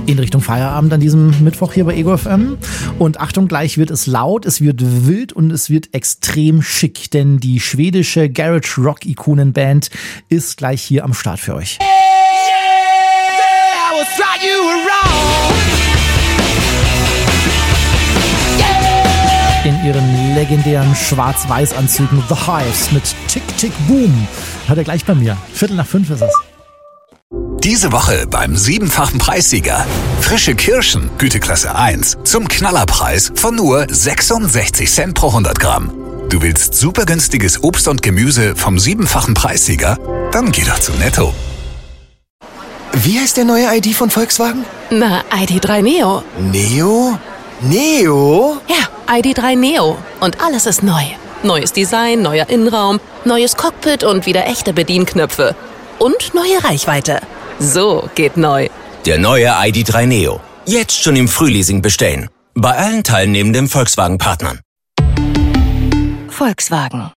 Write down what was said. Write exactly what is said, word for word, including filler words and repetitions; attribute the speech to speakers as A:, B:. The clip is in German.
A: in Richtung Feierabend an diesem Mittwoch hier bei Ego F M. Und Achtung, gleich wird es laut, es wird wild und es wird extrem schick, denn die schwedische Garage-Rock-Ikonenband ist gleich hier am Start für euch. In ihren legendären Schwarz-Weiß-Anzügen The Hives mit Tick Tick Boom. Hört er gleich bei mir. Viertel nach fünf ist es.
B: Diese Woche beim siebenfachen Preissieger. Frische Kirschen, Güteklasse eins, zum Knallerpreis von nur sechsundsechzig Cent pro hundert Gramm. Du willst super günstiges Obst und Gemüse vom siebenfachen Preissieger? Dann geh doch zu Netto.
C: Wie heißt der neue I D von Volkswagen?
D: Na, I D drei Neo.
C: Neo? Neo?
D: Ja, I D drei Neo. Und alles ist neu. Neues Design, neuer Innenraum, neues Cockpit und wieder echte Bedienknöpfe. Und neue Reichweite. So geht neu.
E: Der neue I D drei Neo. Jetzt schon im Frühleasing bestellen. Bei allen teilnehmenden Volkswagen-Partnern.
D: Volkswagen.